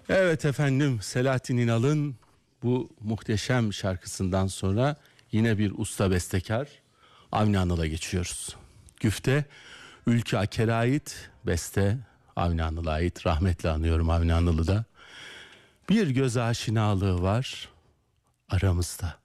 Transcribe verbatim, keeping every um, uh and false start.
Evet efendim, Selahattin İnal'ın bu muhteşem şarkısından sonra yine bir usta bestekar Avni Anıl'a geçiyoruz. Güfte Ülkü Aker'e ait, beste Avni Anıl'a ait. Rahmetle anıyorum Avni Anıl'ı da. Bir göz aşinalığı var aramızda.